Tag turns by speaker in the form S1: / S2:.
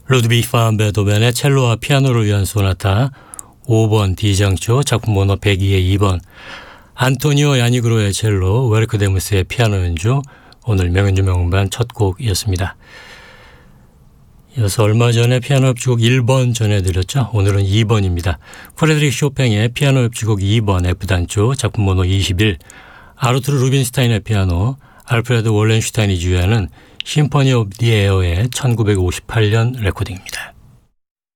S1: 루드비히 반 베토벤의 첼로와 피아노를 위한 소나타 5번 D장조 작품 번호 102의 2번, 안토니오 야니그로의 첼로, 웨르크 데무스의 피아노 연주, 오늘 명연주 명반 첫 곡이었습니다. 이어서 얼마 전에 피아노 협주곡 1번 전해드렸죠. 오늘은 2번입니다. 프레드릭 쇼팽의 피아노 협주곡 2번 F단조 작품 번호 21, 아르투르 루빈스타인의 피아노, 알프레드 월렌슈타인이 주연하는 심포니 오브 디 에어의 1958년 레코딩입니다.